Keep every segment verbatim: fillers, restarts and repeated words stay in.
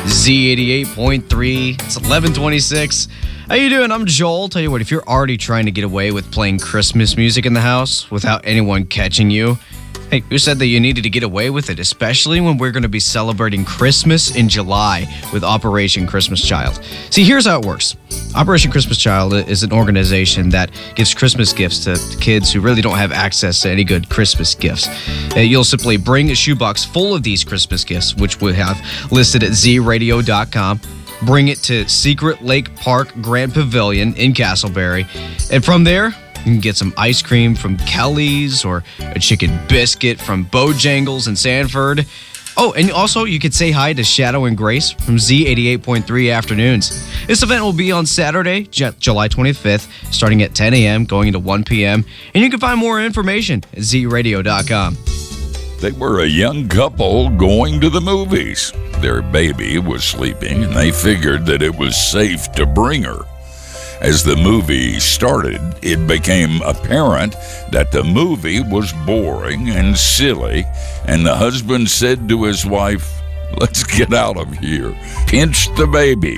Z eighty-eight point three. It's eleven twenty-six. How you doing? I'm Joel. Tell you what, if you're already trying to get away with playing Christmas music in the house without anyone catching you, hey, who said that you needed to get away with it, especially when we're going to be celebrating Christmas in July with Operation Christmas Child? See, here's how it works. Operation Christmas Child is an organization that gives Christmas gifts to kids who really don't have access to any good Christmas gifts. Uh, you'll simply bring a shoebox full of these Christmas gifts, which we have listed at z radio dot com. Bring it to Secret Lake Park Grand Pavilion in Castleberry. And from there, you can get some ice cream from Kelly's or a chicken biscuit from Bojangles in Sanford. Oh, and also you could say hi to Shadow and Grace from Z eighty-eight point three Afternoons. This event will be on Saturday, July twenty-fifth, starting at ten a.m., going into one p.m. And you can find more information at z radio dot com. They were a young couple going to the movies. Their baby was sleeping, and they figured that it was safe to bring her. As the movie started, it became apparent that the movie was boring and silly, and the husband said to his wife, "Let's get out of here." Pinched the baby.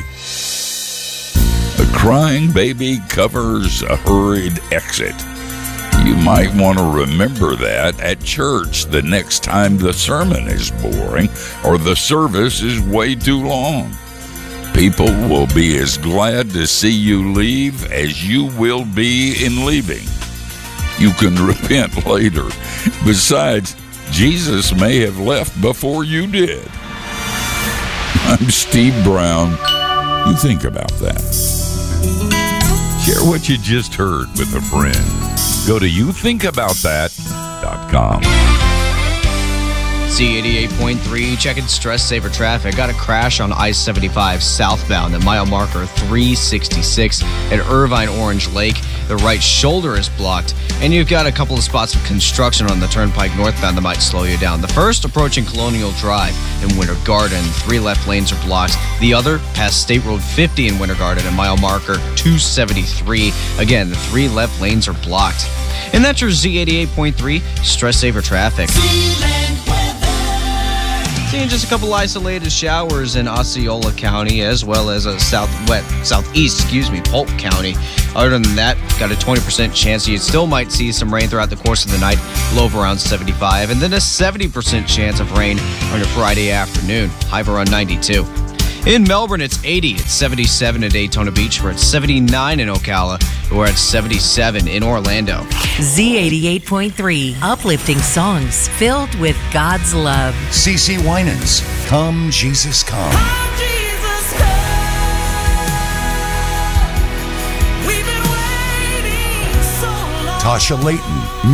A crying baby covers a hurried exit. You might want to remember that at church the next time the sermon is boring or the service is way too long. People will be as glad to see you leave as you will be in leaving. You can repent later. Besides, Jesus may have left before you did. I'm Steve Brown. You think about that. Share what you just heard with a friend. Go to you think about that dot com. Z eighty-eight point three, checking stress saver traffic. Got a crash on I seventy-five southbound at mile marker three sixty-six at Irvine Orange Lake. The right shoulder is blocked, and you've got a couple of spots of construction on the turnpike northbound that might slow you down. The first approaching Colonial Drive in Winter Garden. Three left lanes are blocked. The other past State Road fifty in Winter Garden at mile marker two seventy-three. Again, the three left lanes are blocked. And that's your Z eighty-eight point three stress saver traffic. Seeing just a couple isolated showers in Osceola County as well as a southwest, southeast, excuse me, Polk County. Other than that, got a twenty percent chance you still might see some rain throughout the course of the night, low of around seventy-five, and then a seventy percent chance of rain on a Friday afternoon, high of around ninety-two. In Melbourne, it's eighty. It's seventy-seven at Daytona Beach. We're at seventy-nine in Ocala. We're at seventy-seven in Orlando. Z eighty-eight point three, uplifting songs filled with God's love. C C Winans, Come Jesus Come. Come, Jesus, come. We've been waiting so long. Tasha Layton,